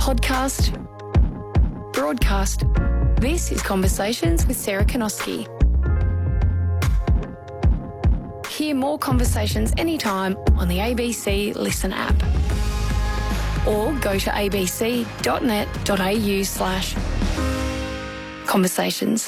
podcast, broadcast. This is Conversations with Sarah Konoski. Hear more conversations anytime on the ABC Listen app. Or go to abc.net.au/conversations.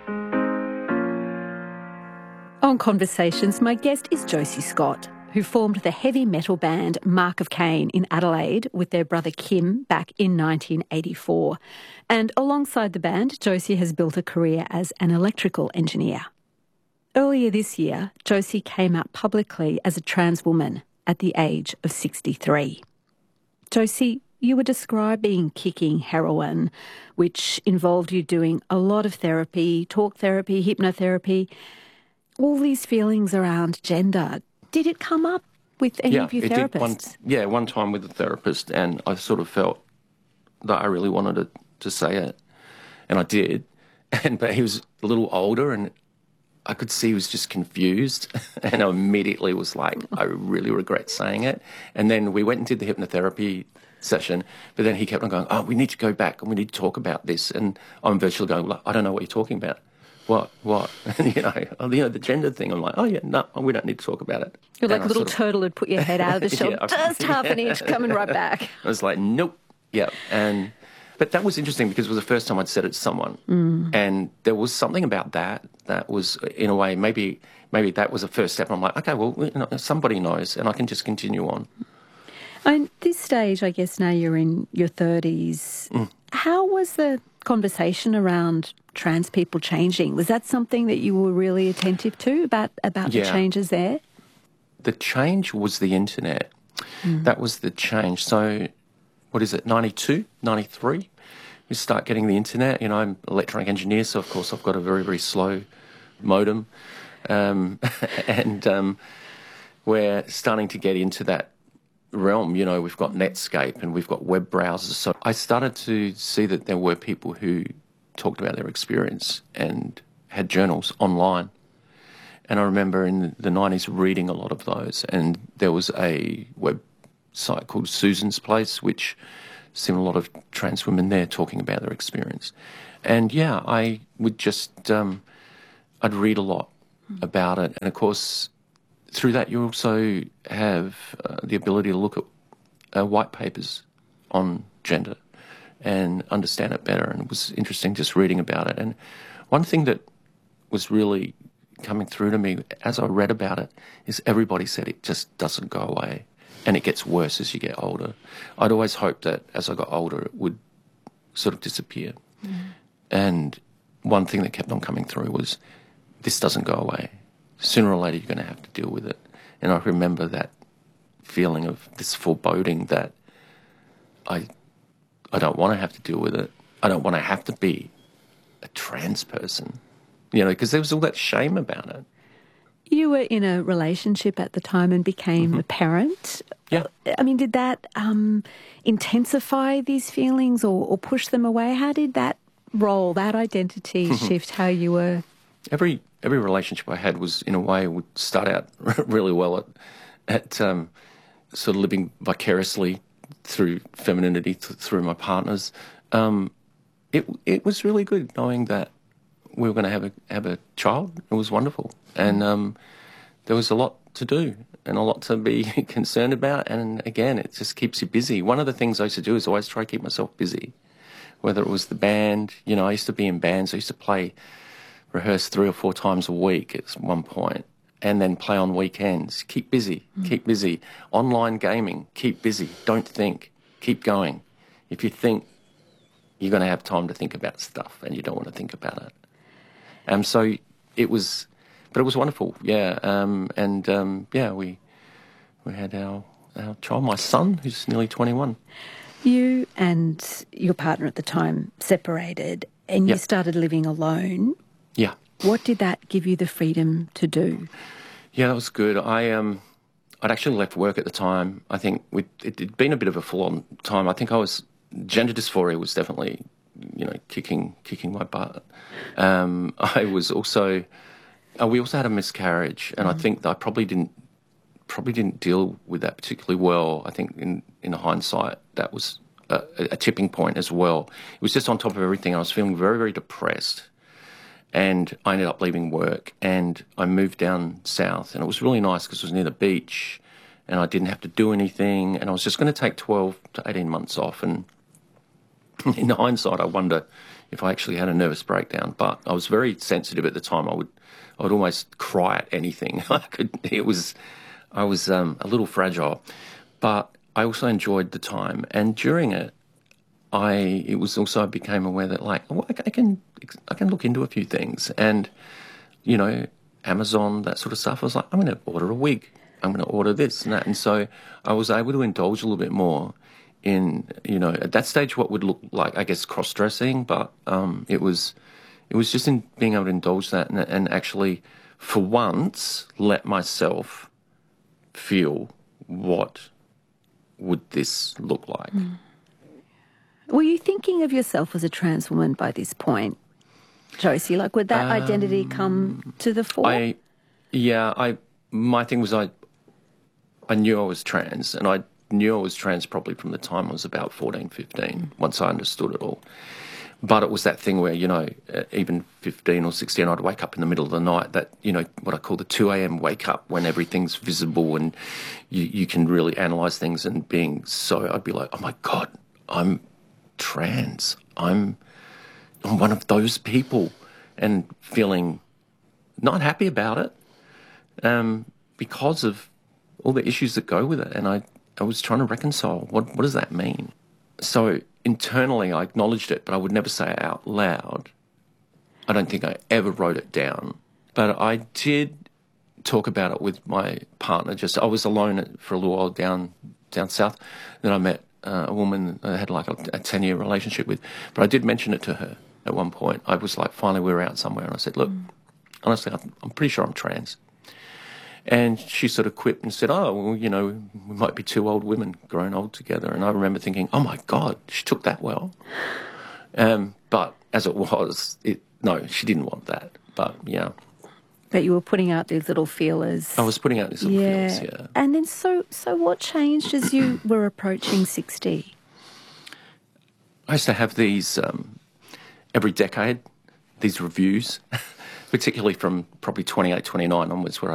On Conversations, my guest is Josie Scott, who formed the heavy metal band Mark of Cain in Adelaide with their brother Kim back in 1984. And alongside the band, Josie has built a career as an electrical engineer. Earlier this year, Josie came out publicly as a trans woman at the age of 63. Josie, you were describing kicking heroin, which involved you doing a lot of therapy, talk therapy, hypnotherapy, all these feelings around gender. Did it come up with any of your therapists? One time with a therapist, and I sort of felt that I really wanted to say it, and I did. But he was a little older, and I could see he was just confused, and I immediately was like, I really regret saying it. And then we went and did the hypnotherapy session, but then he kept on going, oh, we need to go back and we need to talk about this. And I'm virtually going, well, I don't know what you're talking about. What? And, the gender thing, I'm like, oh, yeah, no, we don't need to talk about it. You're like a little turtle had put your head out of the shell, just half an inch, coming right back. I was like, nope, yeah. But that was interesting because it was the first time I'd said it to someone. And there was something about that was, in a way, maybe that was a first step. And I'm like, okay, well, somebody knows, and I can just continue on. And this stage, I guess now you're in your 30s. How was the conversation around trans people changing? Was that something that you were really attentive to about the changes there? The change was the internet. That was the change. So, what is it, 92, 93? We start getting the internet. I'm an electronic engineer, so of course I've got a very, very slow modem. And we're starting to get into that realm. We've got Netscape and we've got web browsers. So I started to see that there were people who talked about their experience and had journals online. And I remember in the 90s reading a lot of those. And there was a website called Susan's Place, which seen a lot of trans women there talking about their experience. And yeah, I would just, I'd read a lot about it. And of course, through that you also have the ability to look at white papers on gender and understand it better. And it was interesting just reading about it. And one thing that was really coming through to me as I read about it is everybody said it just doesn't go away. And it gets worse as you get older. I'd always hoped that as I got older, it would sort of disappear. And one thing that kept on coming through was, this doesn't go away. Sooner or later, you're going to have to deal with it. And I remember that feeling of this foreboding that I don't want to have to deal with it. I don't want to have to be a trans person, because there was all that shame about it. You were in a relationship at the time and became a parent. Yeah. I mean, did that intensify these feelings or push them away? How did that role, that identity shift how you were? Every relationship I had was, in a way, would start out really well at sort of living vicariously through femininity, through my partners. It was really good knowing that we were going to have a child. It was wonderful. And there was a lot to do and a lot to be concerned about. And again, it just keeps you busy. One of the things I used to do is always try to keep myself busy, whether it was the band. I used to be in bands. I used to rehearse 3 or 4 times a week at one point, and then play on weekends. Keep busy, keep busy. Online gaming, keep busy. Don't think, keep going. If you think, you're going to have time to think about stuff, and you don't want to think about it. So it was, but it was wonderful, yeah. We had our child, my son, who's nearly 21. You and your partner at the time separated, and you started living alone. Yeah. What did that give you the freedom to do? Yeah, that was good. I'd actually left work at the time. I think it'd been a bit of a full-on time. I think gender dysphoria was definitely, kicking my butt. I was also, we also had a miscarriage, and I think that I probably didn't deal with that particularly well. I think in hindsight, that was a tipping point as well. It was just on top of everything. I was feeling very, very depressed. And I ended up leaving work and I moved down south. And it was really nice because it was near the beach and I didn't have to do anything. And I was just going to take 12 to 18 months off. And in hindsight, I wonder if I actually had a nervous breakdown. But I was very sensitive at the time. I would almost cry at anything. I was a little fragile. But I also enjoyed the time. And during it, I became aware that, like, oh, I can look into a few things. And, you know, Amazon, that sort of stuff. I was like, I'm going to order a wig. I'm going to order this and that. And so I was able to indulge a little bit more in, you know, at that stage what would look like, I guess, cross-dressing. But it was just in being able to indulge that and actually, for once, let myself feel what would this look like. Mm. Were you thinking of yourself as a trans woman by this point, Josie? Like, would that identity come to the fore? My thing was I knew I was trans, and I knew I was trans probably from the time I was about 14, 15, once I understood it all. But it was that thing where, you know, even 15 or 16, I'd wake up in the middle of the night, that, you know, what I call the 2 a.m. wake up, when everything's visible and you can really analyse things, and I'd be like, oh my God, I'm trans. I'm one of those people, and feeling not happy about it because of all the issues that go with it. And I was trying to reconcile, what does that mean? So internally I acknowledged it, but I would never say it out loud. I don't think I ever wrote it down. But I did talk about it with my partner. I was alone for a little while down south. Then I met a woman I had like a 10-year relationship with. But I did mention it to her at one point. I was like, finally we were out somewhere, and I said, look, honestly, I'm pretty sure I'm trans. And she sort of quipped and said, oh, well, you know, we might be two old women growing old together. And I remember thinking, oh my God, she took that well. But as it was, no, she didn't want that. But yeah. But you were putting out these little feelers. I was putting out these little feelers, yeah. And then so what changed as you were approaching 60? I used to have these, every decade, these reviews, particularly from probably 28, 29 onwards, where